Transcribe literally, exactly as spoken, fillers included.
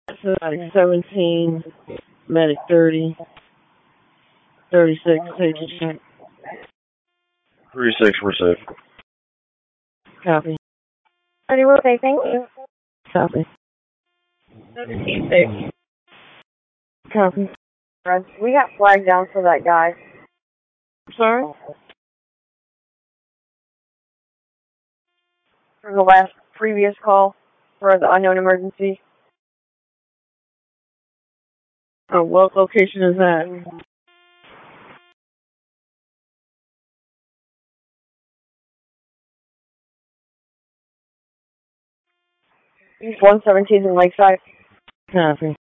Medic seventeen, medic thirty, thirty-six, safety check. thirty-six, we're safe. Copy. thirty, we're safe, thank you. Copy. seventeen, safe. Copy. We got flagged down for that guy. Sorry? For the last previous call for the unknown emergency. Oh, what location is that? East one seventeen in Lakeside. Copy.